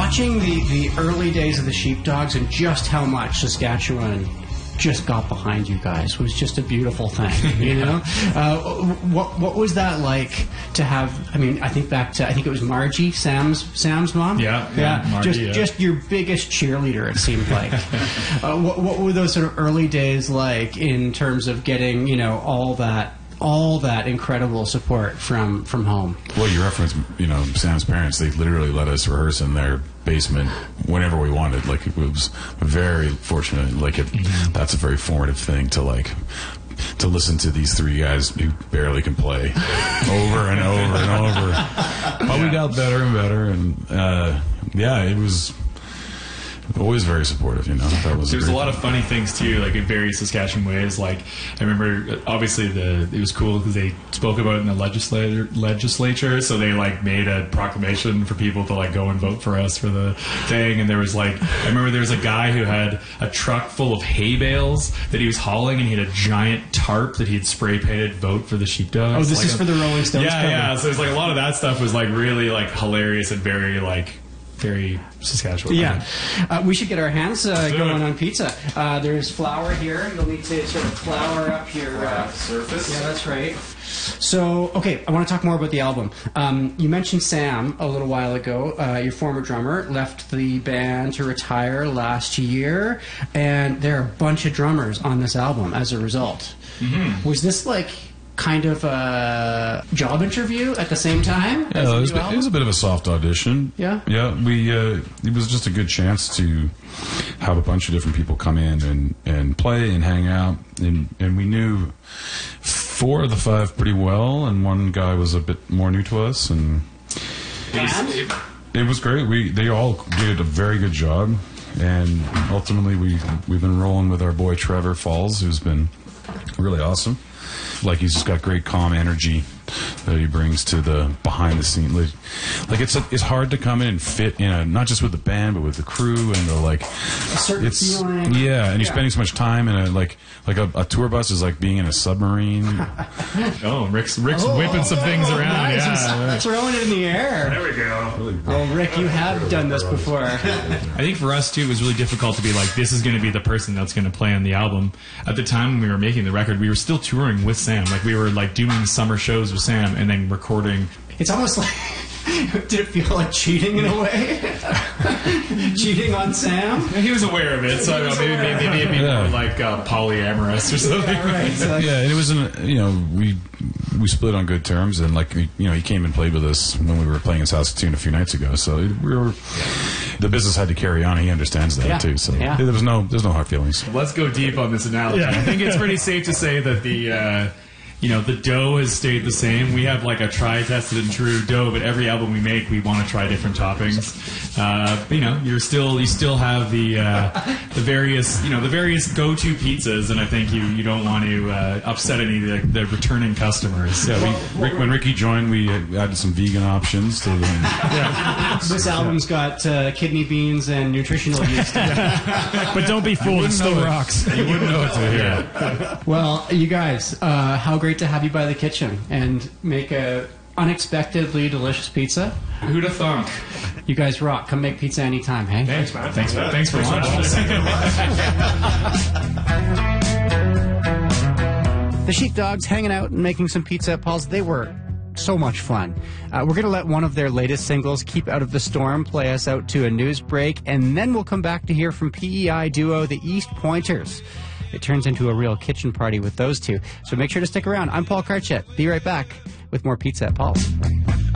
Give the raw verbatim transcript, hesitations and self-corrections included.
watching the, the early days of the Sheepdogs and just how much Saskatchewan just got behind you guys was just a beautiful thing, you know? uh, what what was that like to have, I mean, I think back to, I think it was Margie, Sam's Sam's mom? Yeah, yeah, yeah Margie, just, yeah. just your biggest cheerleader, it seemed like. uh, what, what were those sort of early days like in terms of getting, you know, all that all that incredible support from, from home? Well, you referenced, you know, Sam's parents. They literally let us rehearse in their basement whenever we wanted. Like, it was very fortunate. Like, it, that's a very formative thing to, like, to listen to these three guys who barely can play over and over and over. But we got better and better. And, uh, yeah, it was always very supportive, you know. That was There's a, a lot of funny things too, like in various Saskatchewan ways. Like I remember, obviously the it was cool because they spoke about it in the legislature. Legislature, so they like made a proclamation for people to like go and vote for us for the thing. And there was like, I remember there was a guy who had a truck full of hay bales that he was hauling, and he had a giant tarp that he had spray painted "Vote for the Sheepdogs." Oh, this like is a, for the Rolling Stones Yeah, cover. yeah. So it's like a lot of that stuff was like really like hilarious and very like. Very Saskatchewan. Yeah. Uh, we should get our hands uh, going on pizza. Uh, there's flour here. You'll need to sort of flour up your uh, surface. Yeah, that's right. So, okay, I want to talk more about the album. Um, you mentioned Sam a little while ago. Uh, your former drummer left the band to retire last year, and there are a bunch of drummers on this album as a result. Mm-hmm. Was this like kind of a job interview at the same time? Yeah, it was, it was a bit of a soft audition. Yeah? Yeah, we, uh, it was just a good chance to have a bunch of different people come in and, and play and hang out. And, and we knew four of the five pretty well, and one guy was a bit more new to us. And And? it was great. We They all did a very good job. And ultimately, we, we've been rolling with our boy Trevor Falls, who's been really awesome. Like, he's just got great calm energy that he brings to the behind the scene. Like, like it's a, it's hard to come in and fit in a, not just with the band but with the crew and the like. A certain it's feeling. yeah, and you're Yeah. spending so much time in a like like a, a tour bus is like being in a submarine. Oh, Rick's Rick's Oh, whipping some things oh, around. nice. Yeah. He's throwing it in the air. There we go. Oh, Rick, you have done this before. I think for us too, it was really difficult to be like, this is going to be the person that's going to play on the album. At the time when we were making the record, we were still touring with Sam. Like, we were like doing summer shows with Sam and then recording. It's almost like, did it feel like cheating in a way? Cheating on Sam? He was aware of it, so I don't know, maybe maybe, maybe it'd be Yeah. more like uh, polyamorous or something. Yeah, right. So like, Yeah, and it was an, you know, we we split on good terms, and like, you know, he came and played with us when we were playing in Saskatoon a few nights ago. So we were, the business had to carry on. He understands that Yeah. too. So Yeah. there was no there's no hard feelings. Let's go deep on this analogy. I think it's pretty safe to say that the, uh, you know, the dough has stayed the same. We have like a tried, tested, and true dough, but every album we make, we want to try different toppings. Uh, but, you know, you're still you still have the uh, the various you know the various go-to pizzas, and I think you, you don't want to uh, upset any of the, the returning customers. Yeah, we, Rick, when Ricky joined, we added some vegan options to. yeah. This album's got uh, kidney beans and nutritional yeast. But don't be fooled, it still rocks. You wouldn't know it to hear. Well, you guys, uh, how great to have you by the kitchen and make a unexpectedly delicious pizza. Who'd have thunk? You guys rock. Come make pizza anytime, hey? Thanks, man. Thanks, man. Thanks for watching. The Sheepdogs hanging out and making some pizza at Paul's. They were so much fun. Uh, we're going to let one of their latest singles, Keep Out of the Storm, play us out to a news break, and then we'll come back to hear from P E I duo The East Pointers. It turns into a real kitchen party with those two. So make sure to stick around. I'm Paul Karchet. Be right back with more Pizza at Paul's.